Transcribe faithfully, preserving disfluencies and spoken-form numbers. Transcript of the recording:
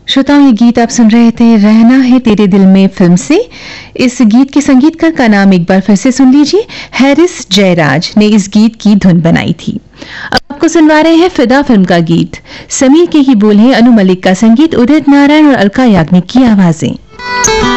श्रोताओं, ये गीत आप सुन रहे थे रहना है तेरे दिल में फिल्म से। इस गीत के संगीतकार का नाम एक बार फिर से सुन लीजिए। हैरिस जयराज ने इस गीत की धुन बनाई थी। अब आपको सुनवा रहे हैं फिदा फिल्म का गीत। समीर के ही बोल हैं, अनु मलिक का संगीत, उदित नारायण और अलका याग्निक की आवाजें।